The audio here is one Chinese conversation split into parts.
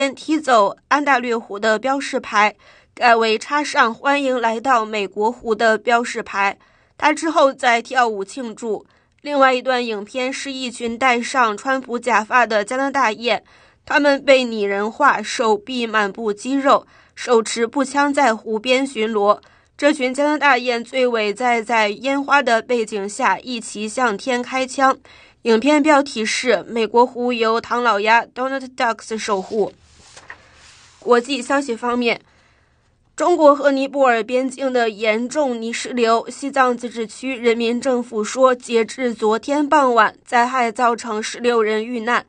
踢走安大略湖的标识牌，改为插上欢迎来到美国湖的标识牌。他之后再跳舞庆祝。另外一段影片是一群戴上川普假发的加拿大雁，他们被拟人化，手臂满布肌肉，手持步枪在湖边巡逻。这群加拿大雁最尾在烟花的背景下一齐向天开枪。影片标题是美国湖由唐老鸭 Donald Ducks 守护。国际消息方面，中国和尼泊尔边境的严重泥石流，西藏自治区人民政府说，截至昨天傍晚，灾害造成16人遇难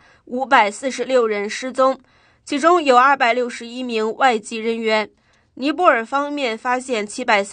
，546人失踪，其中有261名外籍人员。尼泊尔方面发现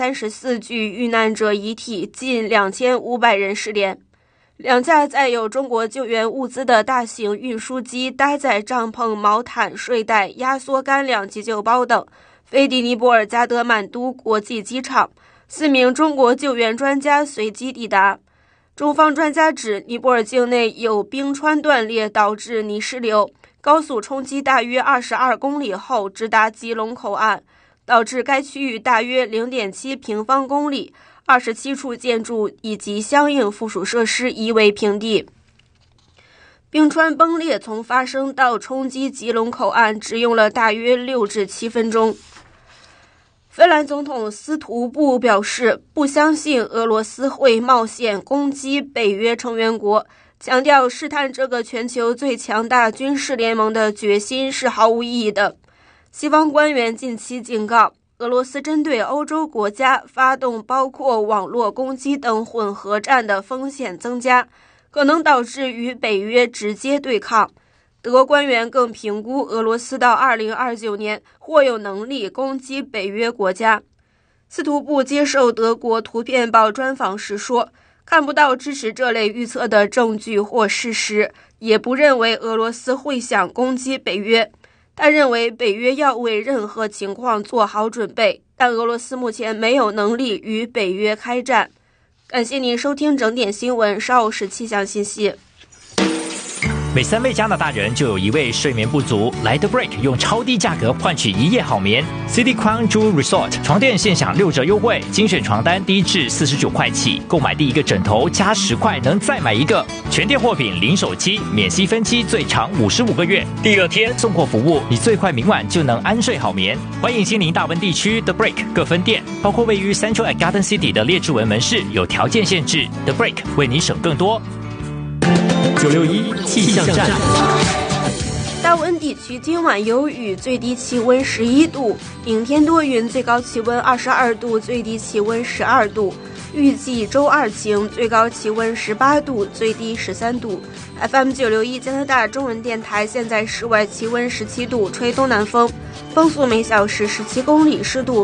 734具遇难者遗体，近2500人失联。2架载有中国救援物资的大型运输机搭载帐篷、毛毯、睡袋、压缩干粮、急救包等，飞抵尼泊尔加德满都国际机场，4名中国救援专家随即抵达。中方专家指，尼泊尔境内有冰川断裂导致泥石流，高速冲击大约22公里后直达吉隆口岸，导致该区域大约 0.7 平方公里27处建筑以及相应附属设施夷为平地。冰川崩裂从发生到冲击吉隆口岸只用了大约6至7分钟。芬兰总统斯图布表示，不相信俄罗斯会冒险攻击北约成员国，强调试探这个全球最强大军事联盟的决心是毫无意义的。西方官员近期警告，俄罗斯针对欧洲国家发动包括网络攻击等混合战的风险增加，可能导致与北约直接对抗。德国官员更评估俄罗斯到2029年或有能力攻击北约国家。斯图布接受德国图片报专访时说，看不到支持这类预测的证据或事实，也不认为俄罗斯会想攻击北约。他认为北约要为任何情况做好准备，但俄罗斯目前没有能力与北约开战。感谢您收听整点新闻，稍后是气象信息。 每3位加拿大人就有1位睡眠不足，来 The Break 用超低价格换取1夜好眠。City Crown Jewel Resort 床垫现享6折优惠，精选床单低至49块起，购买第一个枕头加10块能再买1个。全店货品零手期，免息分期，最长55个月。第2天送货服务，你最快明晚就能安睡好眠。欢迎亲临大温地区 The Break 各分店，包括位于 Central at Garden City 的列治文门市，有条件限制。The Break 为你省更多。961气象站。 大温地区今晚有雨，最低气温11度，明天多云，最高气温22度，最低气温12度。预计周二晴，最高气温18度，最低13度。FM 961加拿大中文电台，现在室外气温17度，吹东南风，风速每小时17公里，湿度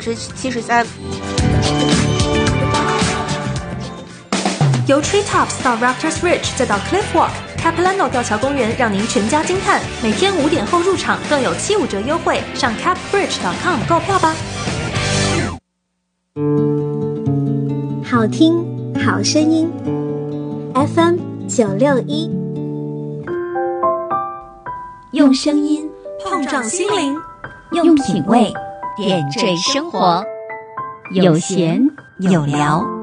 73%。 由 Treetops 到 Raptors Ridge 再到 Cliff Walk，Capilano 吊桥公园让您全家惊叹。每天5点后入场更有75折优惠，上 capbridge.com 购票吧。 好听好声音 FM 961， 用声音碰撞心灵， 用品味点缀生活，有闲有聊。